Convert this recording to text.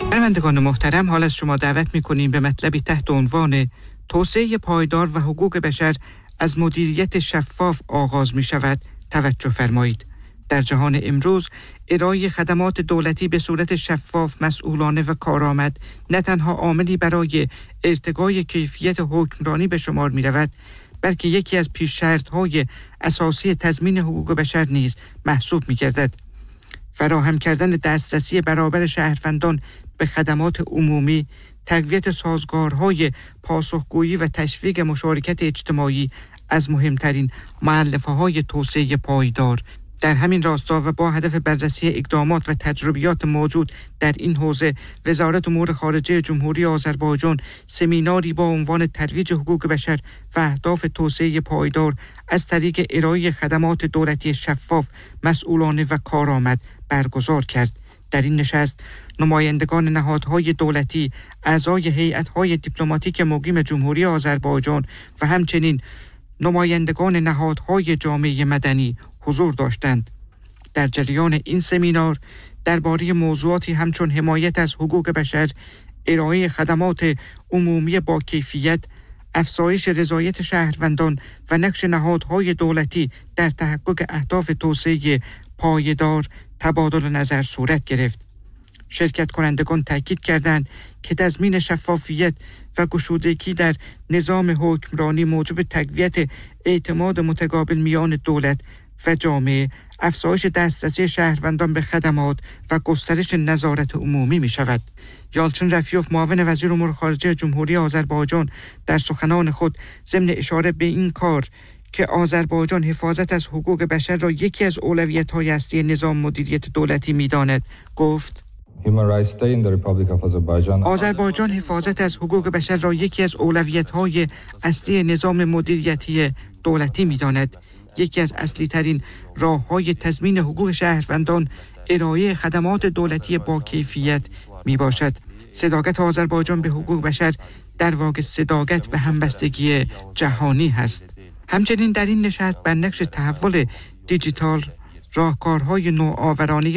شنوندگان محترم، حال از شما دعوت می‌کنیم به مطلبی تحت عنوان توسعه پایدار و حقوق بشر از مدیریت شفاف آغاز می‌شود توجه فرمایید. در جهان امروز ارائه خدمات دولتی به صورت شفاف، مسئولانه و کارآمد نه تنها عاملی برای ارتقای کیفیت حکمرانی به شمار می‌رود، بلکه یکی از پیش‌شرط‌های اساسی تضمین حقوق بشر نیز محسوب می‌گردد. فراهم کردن دسترسی برابر شهروندان به خدمات عمومی، تقویت سازگارهای پاسخگویی و تشویق مشارکت اجتماعی از مهمترین مؤلفه‌های توسعه پایدار. در همین راستا و با هدف بررسی اقدامات و تجربیات موجود در این حوزه، وزارت امور خارجه جمهوری آذربایجان سمیناری با عنوان ترویج حقوق بشر و اهداف توسعه پایدار از طریق ارائه خدمات دولتی شفاف، مسئولانه و کارآمد برگزار کرد. در این نشست نمایندگان نهادهای دولتی، اعضای هیئت‌های دیپلماتیک مقیم جمهوری آذربایجان و همچنین نمایندگان نهادهای جامعه مدنی حضور داشتند. در جریان این سمینار درباره موضوعاتی همچون حمایت از حقوق بشر، ارائه خدمات عمومی با کیفیت، افزایش رضایت شهروندان و نقش نهادهای دولتی در تحقق اهداف توسعه پایدار تبادل نظر صورت گرفت. شرکت کنندگان تاکید کردند که تضمین شفافیت و گشودگی در نظام حکمرانی موجب تقویت اعتماد متقابل میان دولت و جامعه، افزایش دسترسی شهروندان به خدمات و گسترش نظارت عمومی می شود. یالچین رفیوف، معاون وزیر امور خارجه جمهوری آذربایجان، در سخنان خود ضمن اشاره به این کار که آذربایجان حفاظت از حقوق بشر را یکی از اولویت‌های اصلی نظام مدیریت دولتی می‌داند، گفت: آذربایجان حفاظت از حقوق بشر را یکی از اولویت‌های اصلی نظام مدیریتی دولتی می‌داند. یکی از اصلی ترین راه‌های تضمین حقوق شهروندان ارائه خدمات دولتی با کیفیت میباشد. صداقت آذربایجان به حقوق بشر در واقع صداقت به همبستگی جهانی هست. همچنین در این نشست بر نقش تحول دیجیتال، راهکارهای نوآورانه